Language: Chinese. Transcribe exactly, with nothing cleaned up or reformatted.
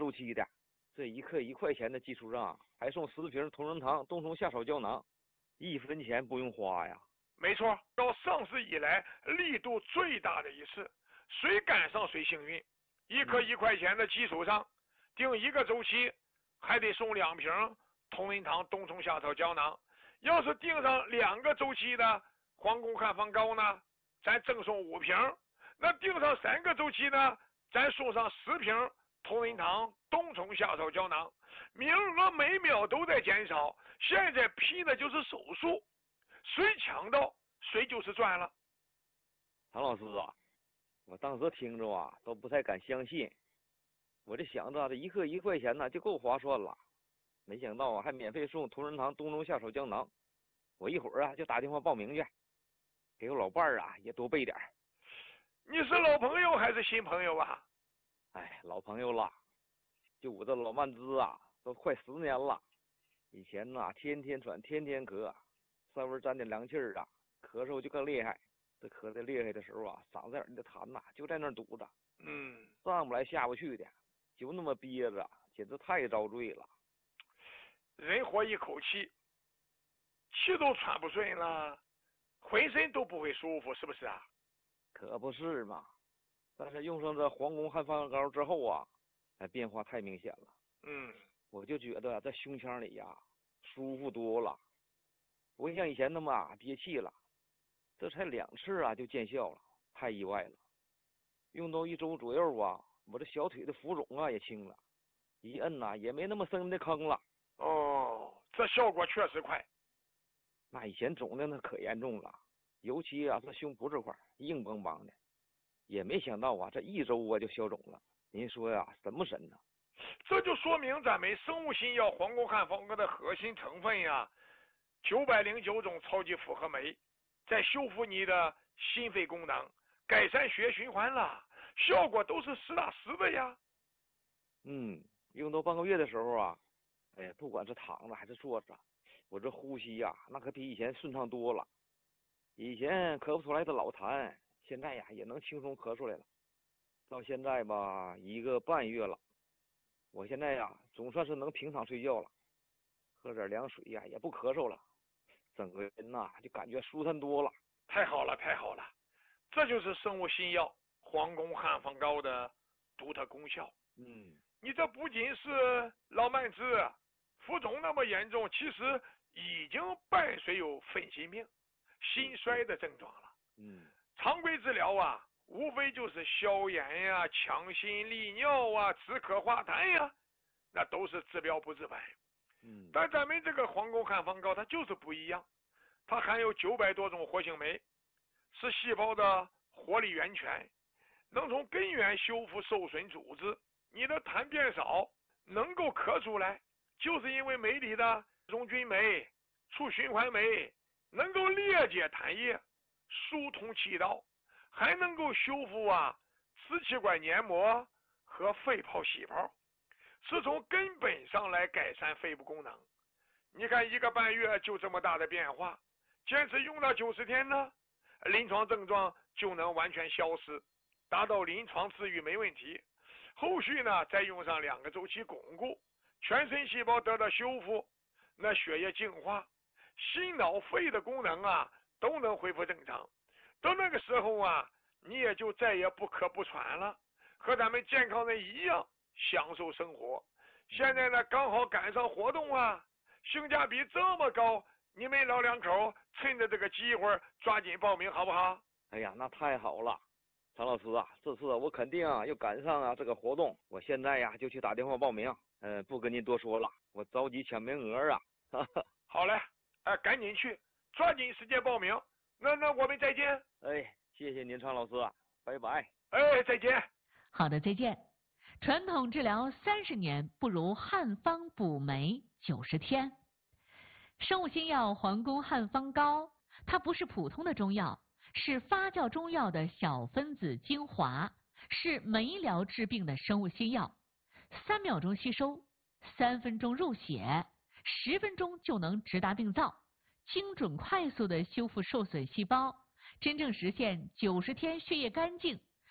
周期的，这一克一块钱的基础上，还送十瓶同仁堂冬虫夏草胶囊，一分钱不用花呀。 没错，到上市以来力度最大的一次，谁赶上谁幸运。一克一块钱的基础上，定一个周期，还得送两瓶同仁堂冬虫夏草胶囊。要是定上两个周期的皇宫汉方膏呢，咱赠送五瓶。那定上三个周期呢，咱送上十瓶同仁堂冬虫夏草胶囊。名额每秒都在减少，现在批的就是手速，谁抢到谁就是赚了。 唐老师啊，我当时听着啊都不太敢相信，我就想着这一克一块钱呢就够划算了，没想到啊还免费送同仁堂冬虫夏草胶囊。我一会儿啊就打电话报名去，给我老伴儿啊也多备点。 你是老朋友还是新朋友啊？ 哎，老朋友了，就我这老慢支啊都快十年了。以前呐、啊、天天喘天天咳，稍微沾点凉气儿啊咳嗽就更厉害。这咳得厉害的时候啊，嗓子眼的痰呐就在那儿堵着， 嗯， 上不来下不去的，就那么憋着，简直太遭罪了。 人活一口气，气都喘不顺了，浑身都不会舒服，是不是啊？ 可不是嘛，但是用上这皇宫汉方膏之后啊，哎，变化太明显了。 嗯， 我就觉得在胸腔里呀舒服多了，不会像以前那么啊憋气了。这才两次啊就见效了，太意外了。用到一周左右啊，我这小腿的浮肿啊也轻了，一摁呐、啊、也没那么深的坑了。 哦，这效果确实快。 那以前肿的那可严重了，尤其啊这胸脯这块硬邦邦的，也没想到啊这一周啊就消肿了。您说呀、啊、神不神呢？ 这就说明咱们生物新药皇宫汉方膏的核心成分呀，九百零九种超级复合酶，在修复你的心肺功能，改善血液循环了，效果都是实打实的呀。 嗯，用到半个月的时候啊，哎，不管是躺着还是坐着，我这呼吸呀、啊，那可比以前顺畅多了。以前咳不出来的老痰，现在呀也能轻松咳出来了。到现在吧，一个半月了，我现在呀总算是能平躺睡觉了，喝点凉水呀也不咳嗽了，整个人呐就感觉舒坦多了。 太好了，太好了，这就是生物新药皇宫汉方膏的独特功效。 嗯， 你这不仅是老慢支、浮肿那么严重，其实已经伴随有粉心病、心衰的症状了。 嗯， 常规治疗啊，无非就是消炎呀、强心利尿啊、止咳化痰呀，那都是治标不治本。 嗯， 但咱们这个皇宫汉方膏它就是不一样，它含有九百多种活性酶，是细胞的活力源泉，能从根源修复受损组织。你的痰变少，能够咳出来，就是因为酶里的溶菌酶、促循环酶能够裂解痰液，疏通气道，还能够修复啊支气管黏膜和肺泡细胞，是从根本上来改善肺部功能。你看一个半月就这么大的变化，坚持用到九十天呢，临床症状就能完全消失，达到临床治愈没问题。后续呢再用上两个周期巩固，全身细胞得到修复，那血液净化，心脑肺的功能啊都能恢复正常。到那个时候啊，你也就再也不咳不喘了，和咱们健康人一样享受生活。现在呢刚好赶上活动啊，性价比这么高，你们老两口趁着这个机会抓紧报名好不好？ 哎呀，那太好了。常老师啊，这次我肯定啊要赶上啊这个活动，我现在呀就去打电话报名。嗯、呃，不跟您多说了，我着急抢名额啊。哈哈。 好嘞，哎，赶紧去，抓紧时间报名。那那我们再见。 哎，谢谢您，常老师，拜拜。 哎，再见。 好的，再见。传统治疗三十年，不如汉方补酶九十天。生物新药皇宫汉方膏，它不是普通的中药，是发酵中药的小分子精华，是酶疗治病的生物新药。三秒钟吸收，三分钟入血，十分钟就能直达病灶，精准快速的修复受损细胞，真正实现九十天血液干净，